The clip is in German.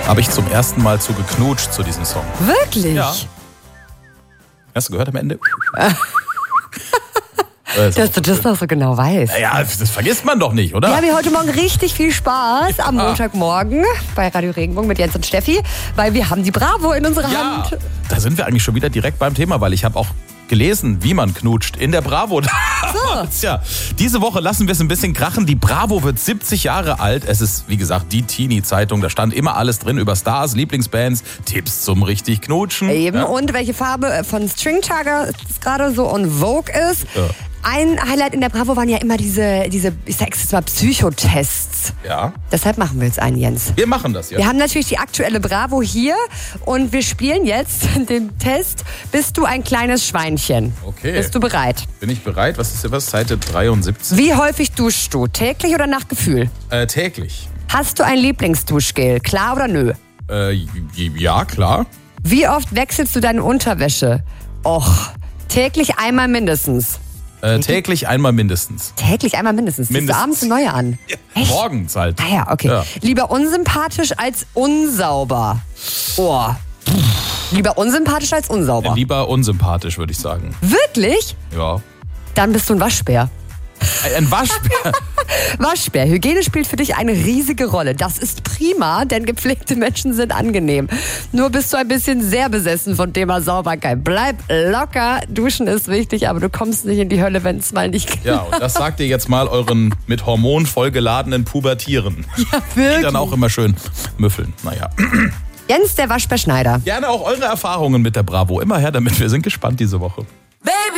habe ich zum ersten Mal zu geknutscht zu diesem Song. Wirklich? Ja. Hast du gehört am Ende? Dass du das noch so genau weißt. Ja, das vergisst man doch nicht, oder? Wir haben hier heute Morgen richtig viel Spaß am Montagmorgen bei Radio Regenbogen mit Jens und Steffi, weil wir haben die Bravo in unserer Hand. Da sind wir eigentlich schon wieder direkt beim Thema, weil ich habe auch gelesen, wie man knutscht in der Bravo. Ja, diese Woche lassen wir es ein bisschen krachen. Die Bravo wird 70 Jahre alt. Es ist, wie gesagt, die Teenie-Zeitung. Da stand immer alles drin über Stars, Lieblingsbands, Tipps zum richtig Knutschen. Eben, Ja. und welche Farbe von String Tiger gerade so on Vogue ist. Ja. Ein Highlight in der Bravo waren ja immer diese ich sag's jetzt mal, Psychotests. Ja. Deshalb machen wir jetzt einen, Jens. Wir machen das, ja. Wir haben natürlich die aktuelle Bravo hier und wir spielen jetzt den Test. Bist du ein kleines Schweinchen? Okay. Bist du bereit? Bin ich bereit? Was ist was? Seite 73? Wie häufig duschst du? Täglich oder nach Gefühl? Täglich. Hast du ein Lieblingsduschgel? Klar oder nö? Ja, klar. Wie oft wechselst du deine Unterwäsche? Och, täglich einmal mindestens. Täglich einmal mindestens. Täglich einmal mindestens. Ziehst du abends eine neue an? Ja, Echt? morgens halt. Ah ja, okay. Ja. Lieber unsympathisch als unsauber. Oh. Lieber unsympathisch als unsauber. Lieber unsympathisch, würde ich sagen. Wirklich? Ja. Dann bist du ein Waschbär. Ein Waschbär. Waschbär. Hygiene spielt für dich eine riesige Rolle. Das ist prima, denn gepflegte Menschen sind angenehm. Nur bist du ein bisschen sehr besessen vom Thema Sauberkeit. Bleib locker. Duschen ist wichtig, aber du kommst nicht in die Hölle, wenn es mal nicht geht. Ja, und das sagt ihr jetzt mal euren mit Hormonen vollgeladenen Pubertieren. Ja, wirklich. Die dann auch immer schön müffeln. Naja. Jens, der Waschbär Schneider. Gerne auch eure Erfahrungen mit der Bravo. Immer her damit. Wir sind gespannt diese Woche. Baby!